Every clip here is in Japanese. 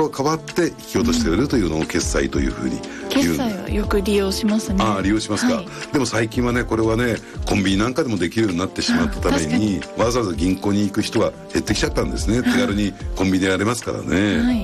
行が変わって引き落としてくれるというのを決済というふうに言う。 決済はよく利用しますね。 利用しますか、はい、でも最近はねこれはねコンビニなんかでもできるようになってしまったためにわざわざ銀行に行く人が減ってきちゃったんですね。手軽にコンビニでやれますからね、はい、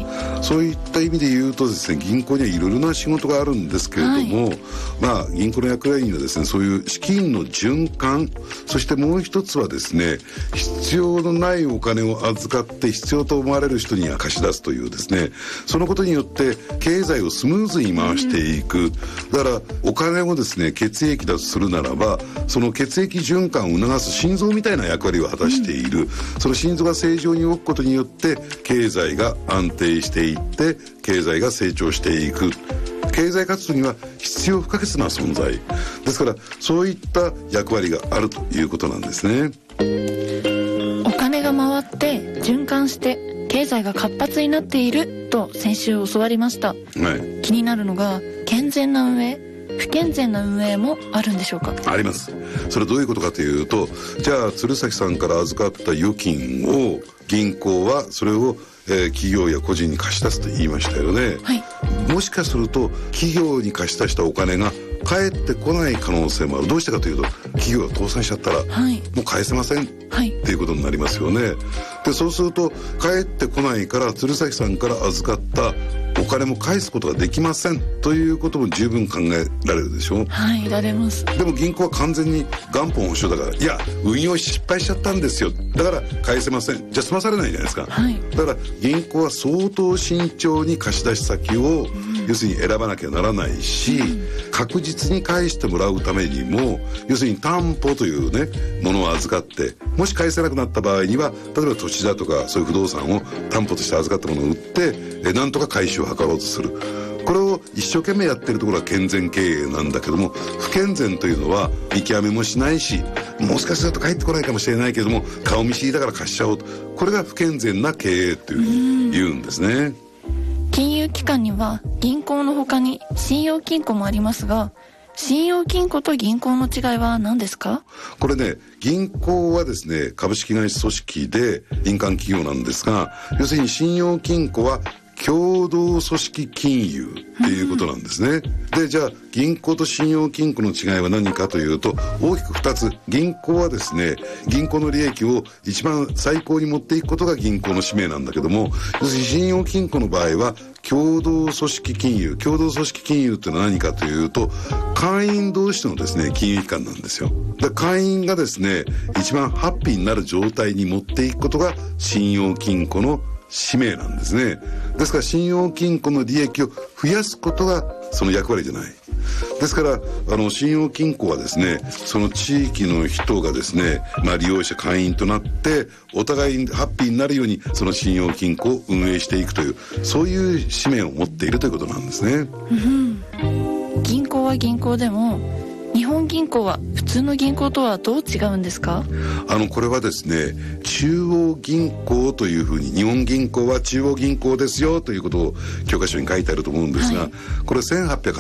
そういった意味で言うとですね、銀行にはいろいろな仕事があるんですけれども、はい、銀行の役割にはですね、そういう資金の循環、そしてもう一つはですね、必要のないお金を預かって必要と思われる人には貸し出すというですね、そのことによって経済をスムーズに回していく、だからお金をですね血液だとするならば、その血液循環を促す心臓みたいな役割を果たしている、その心臓が正常に動くことによって経済が安定していって経済が成長していく。経済活動には必要不可欠な存在ですから、そういった役割があるということなんですね。 お金が回って循環して経済が活発になっていると先週教わりました、はい、気になるのが健全な運営、不健全な運営もあるんでしょうか。 あります。それはどういうことかというと、じゃあ鶴崎さんから預かった預金を銀行はそれを企業や個人に貸し出すと言いましたよね、はい、もしかすると企業に貸し出したお金が返ってこない可能性もある。どうしてかというと、企業が倒産しちゃったら、はい、もう返せません、はい、っていうことになりますよね。でそうすると返ってこないから鶴崎さんから預かったお金も返すことができませんということも十分考えられるでしょ。 はい、られます。 でも銀行は完全に元本保証だから、いや運用失敗しちゃったんですよ、だから返せません、じゃ済まされないじゃないですか、はい、だから銀行は相当慎重に貸し出し先を、要するに選ばなきゃならないし、確実に返してもらうためにも要するに担保というねものを預かって、もし返せなくなった場合には例えば土地だとかそういう不動産を担保として預かったものを売ってなんとか回収を図ろうとする。これを一生懸命やってるところは健全経営なんだけども、不健全というのは見極めもしないし、もしかすると帰ってこないかもしれないけども顔見知りだから貸しちゃおうと、これが不健全な経営というふうに言うんですね。 金融機関には銀行の他に信用金庫もありますが、信用金庫と銀行の違いは何ですか？ これね、銀行はですね株式会社組織で民間企業なんですが、要するに信用金庫は共同組織金融っていうことなんですね。でじゃあ銀行と信用金庫の違いは何かというと、大きく2つ。銀行はですね銀行の利益を一番最高に持っていくことが銀行の使命なんだけども、要するに信用金庫の場合は共同組織金融。共同組織金融ってのは何かというと、会員同士のですね金融機関なんですよ。で会員がですね一番ハッピーになる状態に持っていくことが信用金庫の使命なんですね。ですから信用金庫の利益を増やすことがその役割じゃない。ですから信用金庫はですねその地域の人がですね、利用者会員となってお互いにハッピーになるようにその信用金庫を運営していくという、そういう使命を持っているということなんですね、 銀行は銀行でも日本銀行は普通の銀行とはどう違うんですか？ これはですね中央銀行というふうに、日本銀行は中央銀行ですよということを教科書に書いてあると思うんですが、はい、これ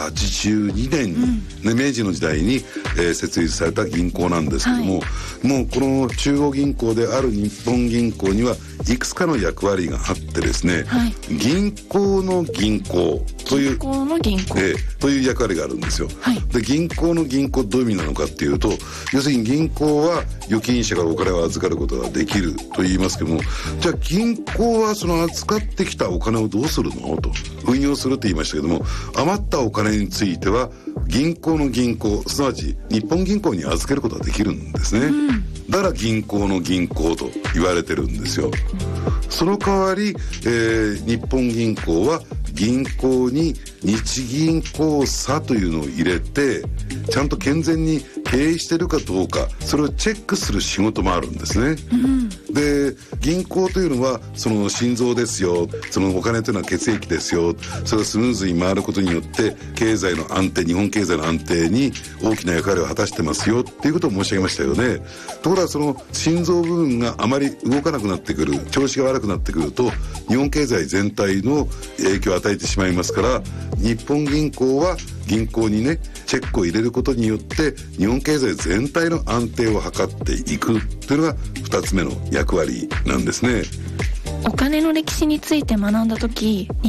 1882年に、明治の時代に、設立された銀行なんですけども、はい、もうこの中央銀行である日本銀行にはいくつかの役割があってですね、はい、銀行の銀行という銀行の銀行、 という役割があるんですよ、はい、で銀行の銀行どういう意味なのかっていうと、要するに銀行は預金者からお金を預かることができると言いますけども、じゃあ銀行はその預かってきたお金をどうするのと運用するって言いましたけども、余ったお金については銀行の銀行、すなわち日本銀行に預けることができるんですね、だから銀行の銀行と言われてるんですよ。その代わり、日本銀行は銀行に日銀口座というのを入れてちゃんと健全に経営してるかどうか、それをチェックする仕事もあるんですね、で銀行というのはその心臓ですよ、そのお金というのは血液ですよ、それがスムーズに回ることによって経済の安定、日本経済の安定に大きな役割を果たしてますよっていうことを申し上げましたよね。ところがその心臓部分があまり動かなくなってくる、調子が悪くなってくると日本経済全体の影響を与えてしまいますから、日本銀行は銀行にねチェックを入れることによって日本経済全体の安定を図っていくというのが2つ目の役割なんですね。 お金の歴史について学んだとき、